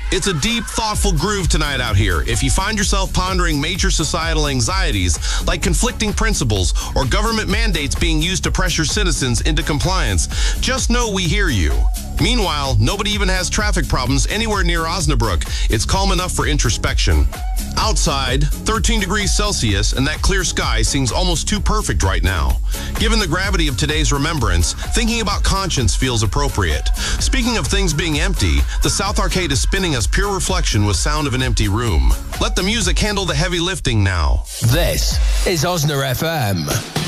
It's a deep, thoughtful groove tonight out here. If you find yourself pondering major societal anxieties like conflicting principles or government mandates being used to pressure citizens into compliance, just know we hear you. Meanwhile, nobody even has traffic problems anywhere near Osnabrück. It's calm enough for introspection. Outside, 13 degrees Celsius, and that clear sky seems almost too perfect right now. Given the gravity of today's remembrance, thinking about conscience feels appropriate. Speaking of things being empty, the South Arcade is spinning us pure reflection with sound of an empty room. Let the music handle the heavy lifting now. This is Osna FM.